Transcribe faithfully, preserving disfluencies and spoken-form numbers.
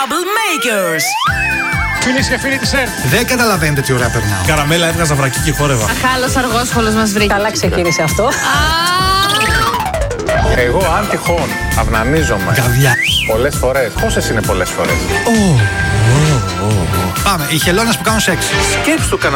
Troublemakers. Φίλες και φίλοι της ΕΡΤ. Δεν καταλαβαίνετε τι ωραία περνάω. Καραμέλα έβγαζα βρακί και χόρευα. Χάλος αργόσχολος μας βρήκε. Καλά ξεκίνησε αυτό. Εγώ αν τυχόν αυνανίζομαι Καβιά. πολλές φορές. Πόσες είναι πολλές φορές? Πάμε, οι χελώνες που κάνουν σεξ. Σκέψου